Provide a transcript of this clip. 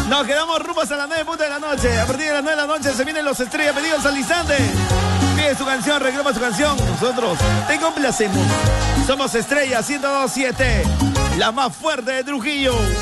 Nos quedamos rumbos a las 9 de la noche. A partir de las 9 de la noche se vienen los estrellas pedidos al instante. Pide su canción, reclama su canción. Nosotros te complacemos. Somos Estrella 102.7, la más fuerte de Trujillo.